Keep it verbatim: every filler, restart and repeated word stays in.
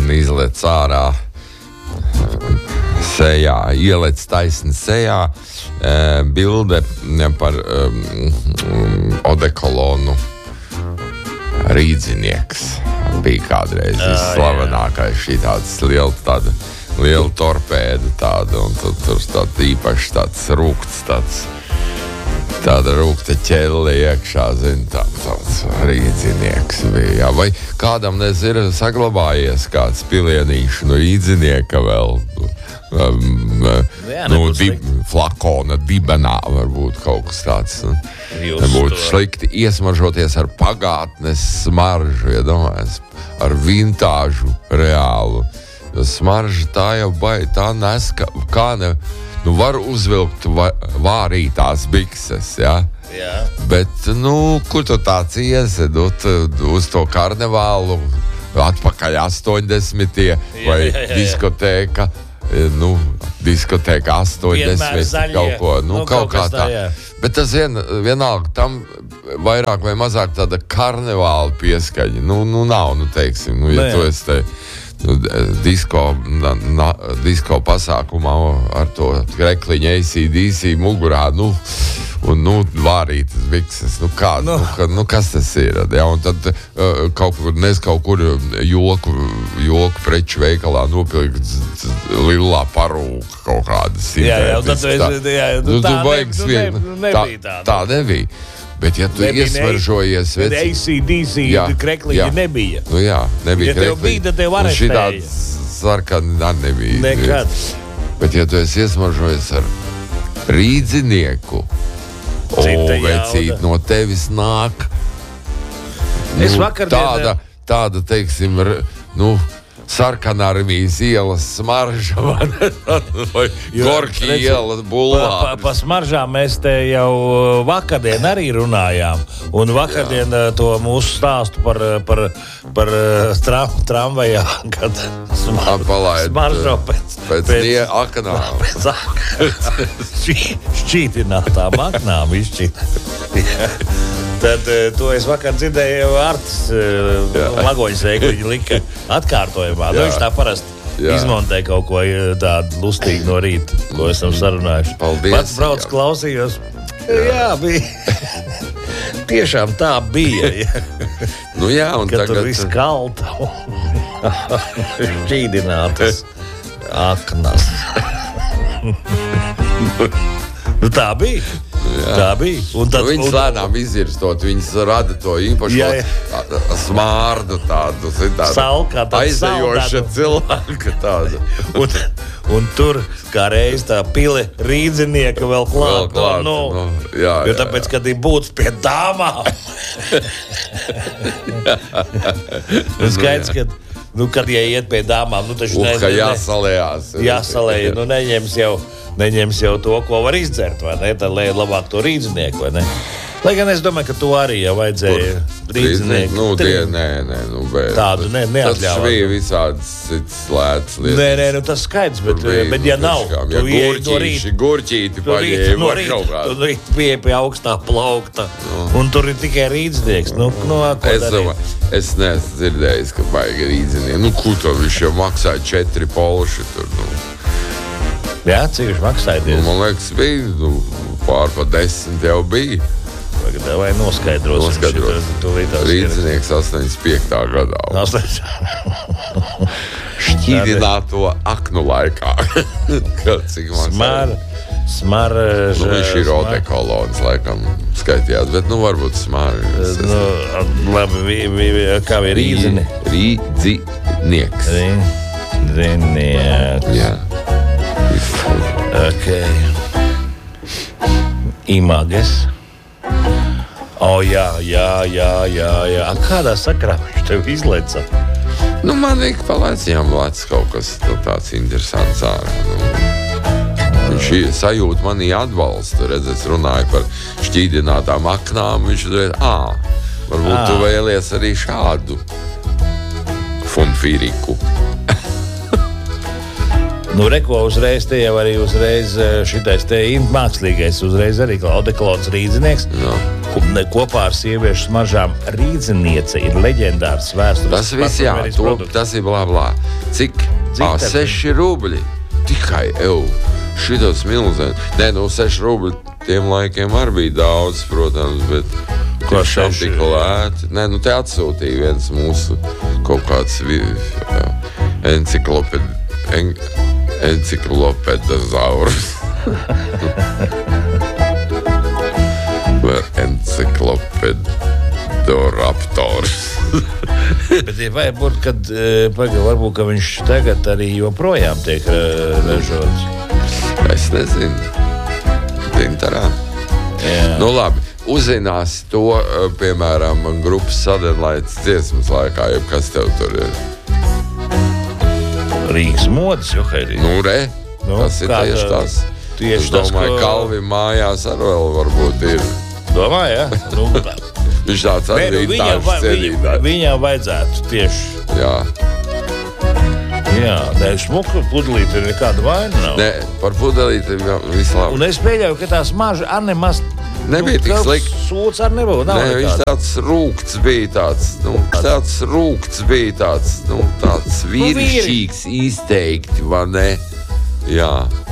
un izlec ārā sejā, ielec taisni sejā, e, bilde par um, odekolonu Rīdzinieks. Bija kādreiz vislavenākais šī tāds liela, tāda liela torpēda tāda, un tur, tur tāds īpaši tāds rūkts, tāds tāda rūkta ķelle iekšā, zin, tā, tāds Rīdzinieks bija. Jā. Vai kādam, nezinu, ir saglabājies kāds pilienīši no Rīdzinieka vēl? Um, jā, nu, di, flakona dibenā varbūt kaut kas tāds. Nebūtu slikti iesmaržoties ar pagātnes smaržu, ja domājas, ar vintāžu reālu. Jo smarža tā jau bai, tā nes, kā, kā ne, nu var uzvilkt va, vārītās bikses, jā? Jā. Bet, nu, kur tu tāds iesedot uz to karnevālu, atpakaļ astoņdesmitie vai jā, jā, jā. diskotēka, nu, diskotēka astoņdesmit, kaut ko, nu, nu kaut, kaut kā tā. tā Bet tas vien, vienalga, tam vairāk vai mazāk tāda karnevāla pieskaņa, nu, nu nav, nu, teiksim, nu, ja Nē. tu esi te, nu, disko, na, na, disko pasākumā ar to krekliņu A C D C mugurā, nu, un, nu, vārītas bikses, nu, kā, no. nu, ka, nu, kas tas ir, ja, un tad uh, kaut kur, nes kaut kur joku, joku preču veikalā nopilgt lilā parūka kaut kāda sintētiska. Jā, jā, tad tu esi, jā, nu, tā, baigs, ne, nu, ne, nebija tā. Tā nebija. Bet, ja tu iesmaržojies... Bet A C D C krekliņi nebija. Nu jā, nebija krekliņi. Ja tev bija, tad tev arestēja. Un šitā sarkana nebija. Nekad. Bet, ja tu esi iesmaržojies ar Rīdzinieku, o, vecīt, no tevis nāk nu, es vakar tāda, tāda, teiksim, nu, sarkanarmijas ielas smarža vai Gorki ielas bulvārs. Pa, pa, pa smaržām mēs te jau vakardien arī runājām. Un vakardien Jā. to mūsu stāstu par, par, par tram, tramvajā, kad smar, smaržo pēc, pēc, pēc nie aknām. Pēc šķītinātām aknām izšķīt. Tad to es vakar dzirdēju Artis Lagoņas veikliņu lika atkārtojumā. Nu, viņš tā parasti Jā. izmontē kaut ko tādu lustīgu no rīta, ko esam sarunājuši. Paldies. Pats brauc klausījos. Jā, jā bija. Tiešām tā bija. Ja. Nu jā, un Kad tagad... tur viss kalta. Šķīdinātas aknas. Nu tā bija. Jā. Tā bija. Un tad, nu, viņas un, lēnām izvirstot, viņas rada to īpašo jā, jā. smārdu tādu, Salkā, aizējoša cilvēka tādu. un, un tur kā reiz tā pile Rīdzinieka vēl klāt. Vēl klāt nu, nu, jā, jo tāpēc, jā, jā. kad ir būts pie dāmām. Un skaidrs, kad, nu, kad ja iet pie dāmām, nu taču uh, ne, ne, jāsalējās. Jāsalēja, nu neņems jau. Neņems jau to, ko var izdzert, vai ne? Tad lai labāk to Rīdzinieku, vai ne? Lai gan es domāju, ka to arī jau vajadzēja Rīdzinieku. Nu, tie, nē, nē, nu, bet... Tādu ne, neatļāvāt. Tas bija visādas cits lētas lietas. Nē, nē, nu tas skaidrs, bet, bet ja nav, ja tu ieeji no rīta. Gurķīti paņēma no var kaut kādu. Tu rīt pieeja pie augstā plaukta, nu. Un tur ir tikai Rīdzinieks. Nu, nu, es domāju, es neesmu dzirdējis, ka baigi Rīdzinieki. Nu, ko to viņš jau maksāja četri polši tur, nu. Jā, cik viņš maksāja? Nu, man liekas, bija nu, pār pa desmit jau bija. Vai noskaidros? Noskaidros. Rīdzinieks astoņdesmit piektajā gadā. Šķīdināto aknu laikā. Cik maksāja? Smar, smar. Nu, viņš ir odekolons, laikam, skaitījās, bet, nu, varbūt smar. Nu, labi, vi, vi, vi, kā bija Rīdzini? Rīdzinieks. Rīdzinieks. Jā. Ok. Images. O, oh, jā, jā, jā, jā, jā. Kādā sakarā viņš tev izlaica? Nu, man ik pa laicījām lēc kaut kas tāds interesants ārā. Nu, viņš sajūt manī atbalstu. Redz, es runāju par šķīdinātām aknām. Viņš redz, ā, varbūt à. tu vēlies arī šādu funfiriku. Nu, reko uzreiz te jau arī uzreiz šitais te mākslīgais, uzreiz arī Odeklons Rīdzinieks. No. Kopā ar sieviešu smaržām Rīdziniece ir leģendārs vēstures. Tas viss, jā, to, tas ir blā blā. Cik? Ā, seši rubļi. Tikai, ev, šitos milzēn. Nē, nu, seši rubļi tiem laikiem arī bija daudz, protams, bet tiešām tik lēti. Nē, nu, te atsūtīja viens mūsu kaut kāds encikloped, en, enciklopedazauras. Vai enciklopedoraptors. Bet ja vajag būt, kad paga, varbūt, ka viņš tagad arī joprojām tiek ražots. Es nezinu. Tintarā. Jā. Nu labi, uzzinās to, piemēram, grupas Sadenlaitas dziesmas laikā, jeb kas tev tur ir? Rīgas modes, jo, Heidī. Nu, re, nu, tas ir tieši tas. Tieši es domāju, tas, ko... Kalvim mājās ar vēl varbūt ir. Domā, jā? Nu, viņš tāds arī nu, viņam, va, viņam, viņam vajadzētu tieši. Jā. Jā, nē, smuka pudelīte ir nekāda vaina nav. Nē, par pudelīti visu labi. Un es pieļauju, ka tās maža ar nemaz nebija nu, tik slikti. Sūds ar nebūtu. Nē, nekāda. Viņš tāds rūkts bija tāds, nu, tāds rūkts bija tāds, nu, tāds vīrišķīgs, izteikti, vai ne? Jā.